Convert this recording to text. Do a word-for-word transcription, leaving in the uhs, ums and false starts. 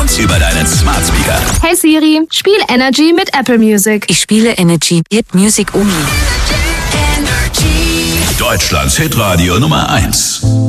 uns über deinen Smart Speaker. Hey Siri, spiel Energy mit Apple Music. Ich spiele Energy, Hit Music Only. Deutschlands Hitradio Nummer eins.